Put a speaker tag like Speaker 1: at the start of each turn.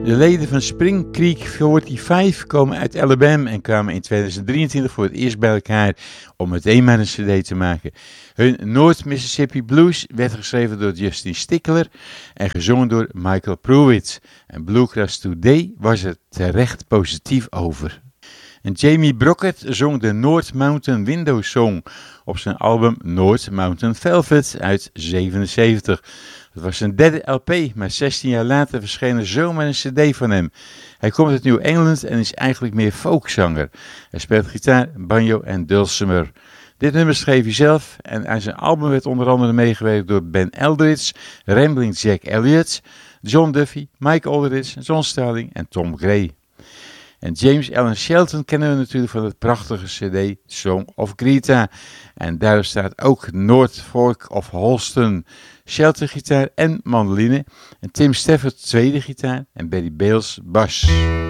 Speaker 1: De leden van Spring Creek 45 komen uit Alabama en kwamen in 2023 voor het eerst bij elkaar om meteen maar een cd te maken. Hun North Mississippi Blues werd geschreven door Justin Stickler en gezongen door Michael Pruitt. En Bluegrass Today was er terecht positief over. En Jamie Brockett zong de North Mountain Window Song op zijn album North Mountain Velvet uit 1977. Het was zijn derde LP, maar 16 jaar later verscheen er zomaar een cd van hem. Hij komt uit New England en is eigenlijk meer folkzanger. Hij speelt gitaar, banjo en dulcimer. Dit nummer schreef hij zelf en aan zijn album werd onder andere meegewerkt door Ben Eldridge, Rambling Jack Elliott, John Duffy, Mike Aldridge, John Starling en Tom Gray. En James Allen Shelton kennen we natuurlijk van het prachtige cd Song of Greta. En daar staat ook North Fork of Holston. Shelton gitaar en mandoline. En Tim Stafford tweede gitaar en Barry Bales bas.